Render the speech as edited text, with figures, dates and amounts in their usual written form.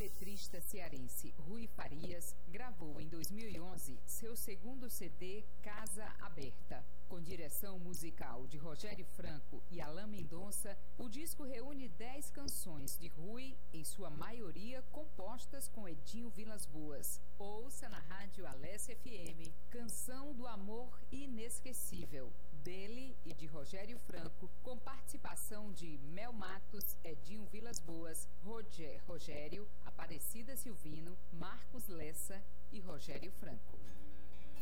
letrista cearense Rui Farias gravou em 2011 seu segundo CD Casa Aberta. Com direção musical de Rogério Franco e Alain Mendonça, o disco reúne 10 canções de Rui, em sua maioria compostas com Edinho Vilas Boas. Ouça na rádio Alessia FM, Canção do Amor Inesquecível, dele e de Rogério Franco, com participação de Mel Matos, Edinho Vilas Boas, Rogério, Aparecida Silvino, Marcos Lessa e Rogério Franco.